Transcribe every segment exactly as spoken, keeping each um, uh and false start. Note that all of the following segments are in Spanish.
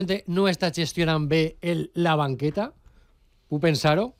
no està gestionant bé el, la banqueta? ¿Ho pensar-ho?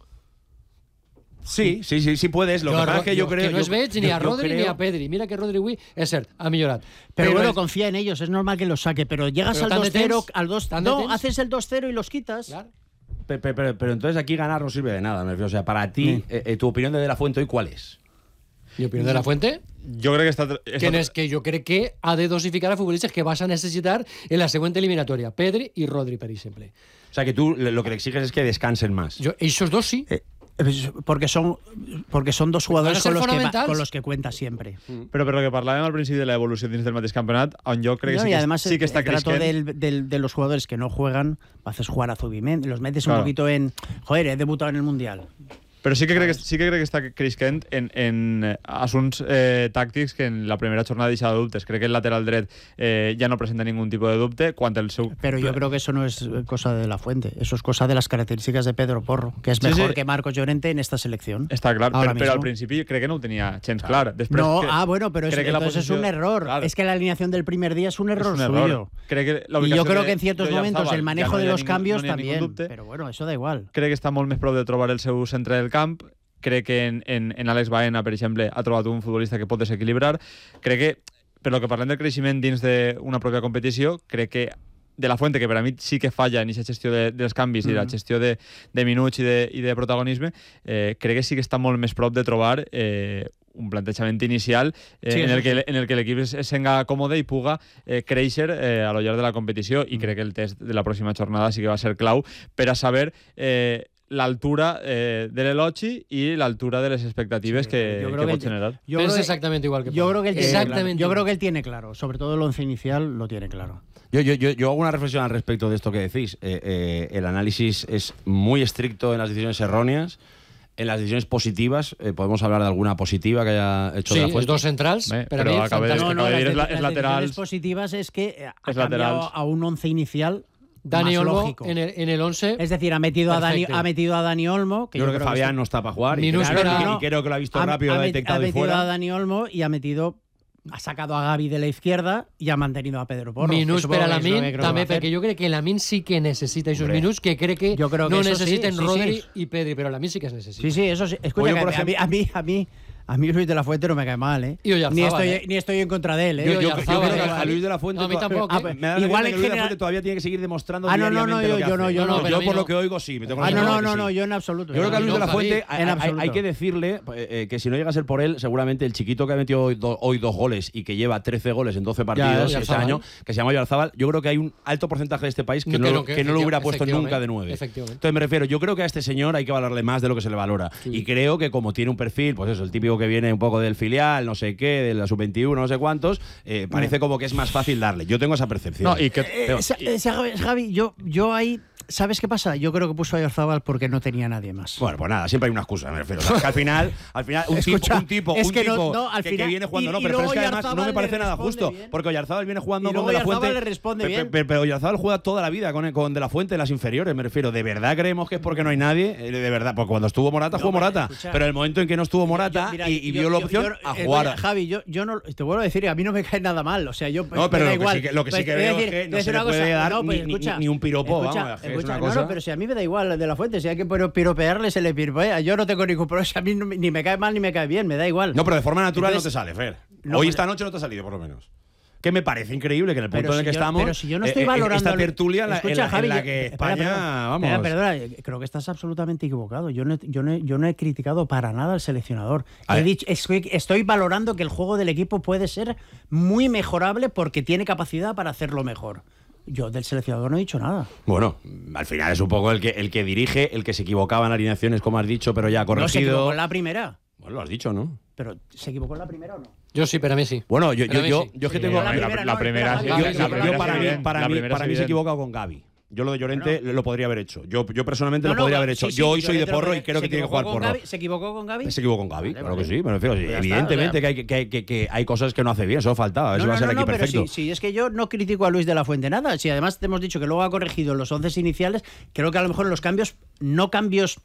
Sí, sí, sí, sí puedes. Lo yo, que pasa es que yo, yo creo que no es yo, veig ni yo, a Rodri creo... ni a Pedri. Mira que Rodri Wii es cert, ha millorat. Pero, pero bueno, es... confía en ellos, es normal que los saque, pero llegas pero al dos cero, temps, al dos no, haces el dos cero y los quitas. Claro. Pero, pero, pero, pero entonces aquí ganar no sirve de nada, me refiero. O sea, para ti, mm. eh, tu opinión de De La Fuente hoy, ¿cuál es? Mi opinión de La Fuente? Jo crec que està... està... Que, és que jo crec que ha de dosificar a futbolistes que vas a necessitar en la següent eliminatòria. Pedri i Rodri, per exemple. O sea, que tú lo que le exiges es que descansen más. Yo, esos dos sí. Eh, porque son porque son dos jugadores con los, que, con los que cuenta siempre. Mm. Però per lo que parlàvem al principi de la evolució dins del mateix campionat, on jo crec que no, sí, y que, además sí que está el trato creixent. del, del, de los jugadores que no juegan, haces jugar a Zubimendi, los metes claro. un poquito en... Joder, he debutado en el Mundial. Però sí que crec que, sí que, crec que està creixent en, en assunts eh, tàctics que en la primera jornada deixa de dubtes. Crec que el lateral dret eh, ja no presenta ningún tipo de dubte. Quan el seu... Pero yo creo que eso no es cosa de La Fuente. Eso es cosa de las características de Pedro Porro, que es sí, mejor sí. que Marcos Llorente en esta selección. Està clar, però, però al principi crec que no ho tenia gens clar. Després no, que, ah, bueno, pero es, entonces posició... es un error. Claro. Es que la alineación del primer día es un error, es un error. suyo. Crec que y yo creo que en ciertos de momentos Zabal, el manejo no de los ningú, cambios no también. Pero bueno, eso da igual. Crec que està molt més prou de trobar el seu centre del camp. Crec que en, en, en Àlex Baena, per exemple, ha trobat un futbolista que pot desequilibrar. Crec que, per lo que parlem del creixement dins d'una pròpia competició, crec que De La Fuente, que per a mi sí que falla en aquesta gestió de, dels canvis mm. i la gestió de, de minuts i de, i de protagonisme, eh, crec que sí que està molt més prop de trobar eh, un plantejament inicial eh, sí, en, el que, sí. en el que l'equip es senga còmode i puga eh, créixer eh, a lo llarg de la competició, i crec que el test de la pròxima jornada sí que va ser clau per a saber eh, l'altura eh, de l'elogi i l'altura de les expectatives sí, que, que pot generar. Yo creo exactamente igual que yo creo que él exactamente claro. Yo creo que él tiene claro, sobre todo el once inicial lo tiene claro. Yo, yo, yo, yo hago una reflexión al respecto de esto que decís. Eh, eh, el análisis es muy estricto en las decisiones erróneas. En las decisiones positivas, eh, podemos hablar de alguna positiva que haya hecho sí, De La Fuente. dos centrals, Bé, pero, però a mí acabé, no, no, acabé las, de dir, las, es las laterals. decisiones positivas es que ha es cambiado laterals. a un once inicial Dani más Olmo lógico. En el, en el once. Es decir, ha metido, a Dani, ha metido a Dani Olmo. Que yo, yo creo que creo Fabián que no está para jugar. Y, claro, claro, y, no. y creo que lo ha visto ha, rápido, ha, lo ha detectado ha metido y fuera. a Dani Olmo y ha metido... Ha sacado a Gavi de la izquierda y ha mantenido a Pedro Porro. Minuts per a Lamin, també, perquè jo crec que Lamin sí que necessita esos Hombre. minuts que crec que, creo que no necesiten sí, sí, Rodri sí. y Pedri, pero Lamin sí que es necesita. Sí, sí, eso sí. Escucha, que a, mí, a mí, a mí, a mí Luis de la Fuente no me cae mal, ¿eh? Y ni, estoy, ¿eh? ni estoy en contra de él, ¿eh? Yo, yo, yo, yo creo que a Luis de la Fuente... No, a mí tampoco. Ah, me da la igual que en Luis general... de la Fuente todavía tiene que seguir demostrando ah, no, no, no, yo, lo que yo no, yo no. no, yo por lo que oigo sí. Me tengo ah, no, no, no, sí. no, yo en absoluto. Yo creo que a Luis no, de la Fuente en hay, hay, hay que decirle eh, que si no llega a ser por él, seguramente el chiquito que ha metido hoy, do, hoy dos goles y que lleva trece goles en doce partidos ya, este año, que se llama Oyarzábal, yo creo que hay un alto porcentaje de este país que no, no, que, que no lo hubiera puesto nunca de nueve. Entonces me refiero, yo creo que a este señor hay que valorarle más de lo que se le valora. Sí. Y creo que como tiene un perfil, pues eso, el típico que viene un poco del filial, no sé qué, de la sub veintiuno, no sé cuántos, eh, parece como que es más fácil darle. Yo tengo esa percepción. No, y que, eh, eh, Javi, yo, yo ahí... ¿Sabes qué pasa? Yo creo que puso a Oyarzábal porque no tenía nadie más. Bueno, pues nada, siempre hay una excusa, me refiero. O sea, que al final, al final un, Escucha, tipo, un tipo, es un que tipo no, no, al que, final, que viene jugando, y, no, y pero, pero es que además no me parece nada justo, bien. porque Oyarzábal viene jugando y con De La Fuente. Le responde pero, bien. pero, pero Oyarzábal juega toda la vida con, con De La Fuente en las inferiores, me refiero. ¿De verdad creemos que es porque no hay nadie? De verdad, porque cuando estuvo Morata, no, jugó Morata. Escucha, pero el momento en que no estuvo Morata yo, mira, y, y yo, vio la yo, opción yo, a eh, jugar. Oye, Javi, yo, yo no, te vuelvo a decir, a mí no me cae nada mal. O sea, yo no, pero me da lo, igual. Que sí que, lo que sí que veo es que no se le puede dar no, pues, ni, escucha, ni, ni un piropo. Escucha, vamos, escucha, es una no, cosa... no, pero si a mí me da igual De La Fuente, si hay que piropearle, se le piropea. Yo no tengo ningún problema. A mí no, ni me cae mal ni me cae bien, me da igual. No, pero de forma natural Entonces, no te sale, Fer. no, Hoy pero, esta noche no te ha salido, por lo menos. Que me parece increíble que en el punto pero en el si que yo, estamos. Pero si yo no estoy eh, valorando. Esta tertulia en, escucha, en, la, Javi, en la yo, que espera, España. perdona, vamos. Espera, perdona, creo que estás absolutamente equivocado. Yo no, yo no, yo no he criticado para nada al seleccionador. He dicho, estoy, estoy valorando que el juego del equipo puede ser muy mejorable porque tiene capacidad para hacerlo mejor. Yo del seleccionador no he dicho nada. Bueno, al final es un poco el que, el que dirige, el que se equivocaba en alineaciones, como has dicho, pero ya ha corregido. No, se equivocó en la primera. Bueno, lo has dicho, ¿no? Pero ¿se equivocó en la primera o no? Yo sí, para mí sí. Bueno, yo, yo, yo, yo, sí. yo es que sí, tengo. La, la, la, la primera, yo, yo, yo para mí, para mí, para mí se ha equivocado con Gavi. Yo lo de Llorente no. lo podría haber hecho. Yo, yo personalmente no, lo podría no, haber hecho. Sí, sí, yo hoy soy de Llorente Porro y creo que tiene que jugar con Porro. Gavi, ¿Se equivocó con Gavi? Se equivocó con Gavi, vale, claro vale. que sí. Me refiero, sí, evidentemente está, o sea, que, hay, que, que, que hay cosas que no hace bien, eso faltaba. Eso no, va a ser no, aquí no, perfecto. Pero sí, sí, es que yo no critico a Luis de la Fuente nada. Si además te hemos dicho que luego ha corregido los once iniciales, creo que a lo mejor los cambios, no cambios.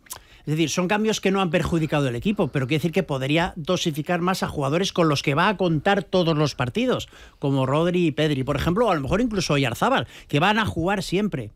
Es decir, son cambios que no han perjudicado el equipo, pero quiere decir que podría dosificar más a jugadores con los que va a contar todos los partidos, como Rodri y Pedri, por ejemplo, o a lo mejor incluso Oyarzábal, que van a jugar siempre.